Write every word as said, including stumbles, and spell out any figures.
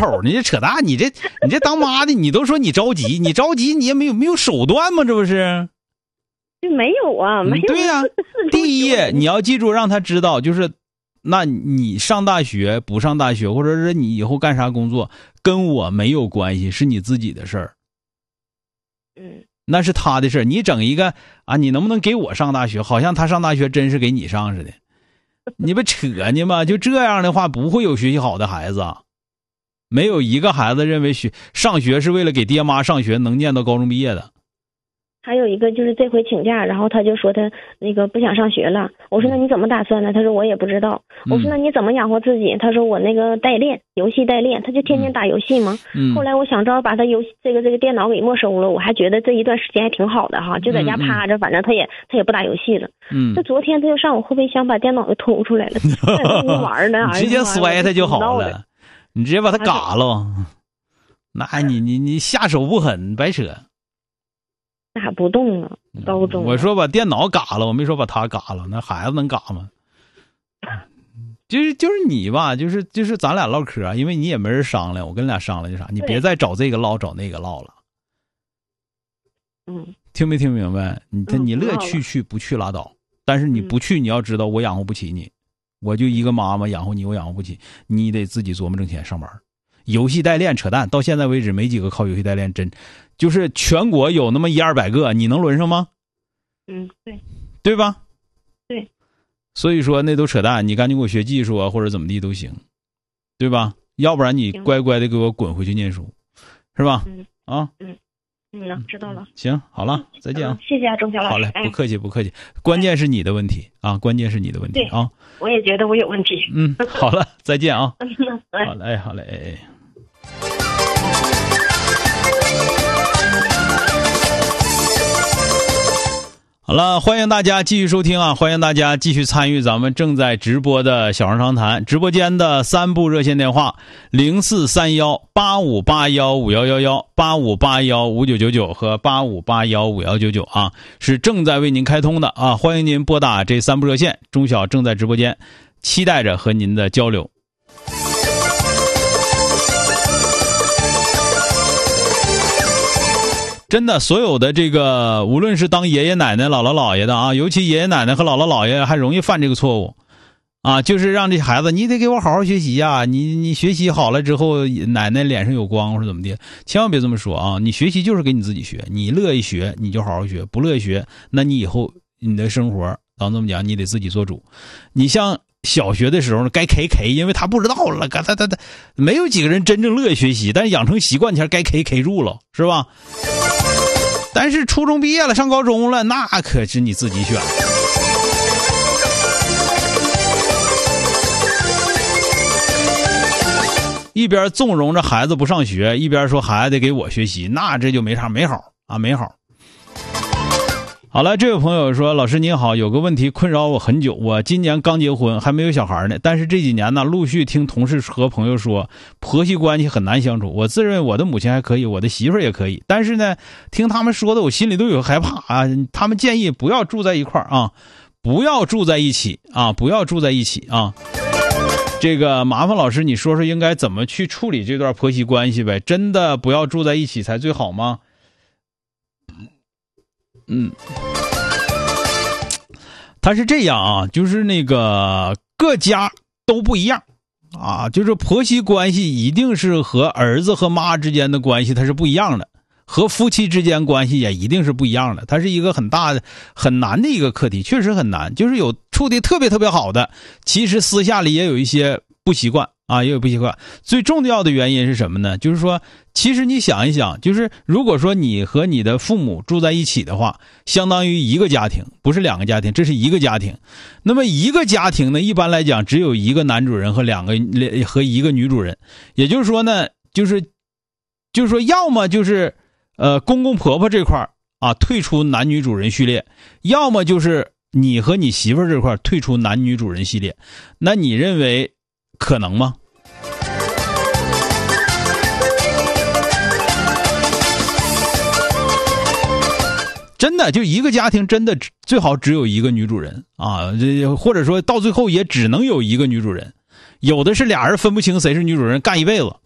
口，你这扯淡，你这你这当妈的，你都说你着急，你着急你也没有没有手段吗？这不是？ 没有啊，没有。 对呀、啊，第一，你要记住，让他知道，就是，那你上大学不上大学，或者是你以后干啥工作，跟我没有关系，是你自己的事儿。 嗯， 那是他的事儿。你整一个啊，你能不能给我上大学？好像他上大学真是给你上似的，你不扯呢吗？就这样的话，不会有学习好的孩子。没有一个孩子认为学上学是为了给爹妈上学能念到高中毕业的。 还有一个就是这回请假，然后他就说他那个不想上学了。我说那你怎么打算呢？他说我也不知道。我说那你怎么养活自己？他说我那个代练，游戏代练，他就天天打游戏嘛。 嗯、 后来我想着把他游戏这个这个电脑给没收了，我还觉得这一段时间还挺好的哈，就在家趴着，反正他也他也不打游戏了。 嗯， 那昨天他就上我后备箱把电脑给偷出来了，在玩呢， 你直接摔他就好了，你直接把他嘎了。那你你你下手不狠，白扯。 打不动啊，高中。 我说把电脑嘎了，我没说把他嘎了，那孩子能嘎吗？就是就是你吧，就是就是咱俩唠嗑，因为你也没人商量，我跟你俩商量就啥，你别再找这个唠找那个唠了。 嗯， 听没听明白？你你乐去去，不去拉倒。但是你不去，你要知道我养活不起你，我就一个妈妈养活你，我养活不起，你得自己琢磨挣钱上班。游戏代练扯淡，到现在为止没几个靠游戏代练真，就是全国有那么一二百个，你能轮上吗？ 嗯，对， 对吧？ 对， 所以说那都扯淡，你赶紧给我学技术啊，或者怎么地都行，对吧？要不然你乖乖的给我滚回去念书，是吧？ 嗯啊， 嗯嗯，知道了。 行，好了，再见啊！ 谢谢啊，钟晓老师。 好嘞，不客气，不客气。关键是你的问题啊，关键是你的问题啊。 我也觉得我有问题。 嗯，好了，再见啊。 嗯， 好嘞，好嘞，哎哎。好了，欢迎大家继续收听啊！欢迎大家继续参与咱们正在直播的小声长谈直播间的三部热线电话：零四三幺八五八幺五幺幺幺、八五八幺五九九九和八五八幺五幺九九啊，是正在为您开通的啊！欢迎您拨打这三部热线，钟晓正在直播间，期待着和您的交流。真的，所有的这个，无论是当爷爷奶奶、姥姥姥爷的啊，尤其爷爷奶奶和姥姥姥爷还容易犯这个错误，啊，就是让这孩子，你得给我好好学习呀、啊，你你学习好了之后，奶奶脸上有光或者怎么的，千万别这么说啊！你学习就是给你自己学，你乐意学你就好好学，不乐意学，那你以后你的生活，咱这么讲，你得自己做主。你像小学的时候该 K K， 因为他不知道了，他他他没有几个人真正乐意学习，但是养成习惯前该 K K 住了，是吧？但是初中毕业了，上高中了，那可是你自己选。一边纵容着孩子不上学，一边说孩子得给我学习，那这就没啥没好啊，没好。好了，这位朋友说，老师您好，有个问题困扰我很久，我今年刚结婚，还没有小孩呢，但是这几年呢，陆续听同事和朋友说婆媳关系很难相处。我自认为我的母亲还可以，我的媳妇儿也可以，但是呢，听他们说的我心里都有害怕啊。他们建议不要住在一块儿啊，不要住在一起啊，不要住在一起啊。这个麻烦老师你说说应该怎么去处理这段婆媳关系呗？真的不要住在一起才最好吗？嗯，他是这样啊，就是那个各家都不一样啊，就是婆媳关系一定是和儿子和妈之间的关系它是不一样的，和夫妻之间关系也一定是不一样的，它是一个很大的很难的一个课题，确实很难。就是有处的特别特别好的，其实私下里也有一些不习惯啊，也有不习惯。最重要的原因是什么呢？就是说其实你想一想，就是如果说你和你的父母住在一起的话，相当于一个家庭，不是两个家庭，这是一个家庭。那么一个家庭呢，一般来讲只有一个男主人和两个和一个女主人，也就是说呢，就是就是说要么就是呃公公婆婆这块啊退出男女主人序列，要么就是你和你媳妇儿这块退出男女主人系列。那你认为可能吗？真的就一个家庭真的最好只有一个女主人啊，或者说到最后也只能有一个女主人。有的是俩人分不清谁是女主人干一辈子，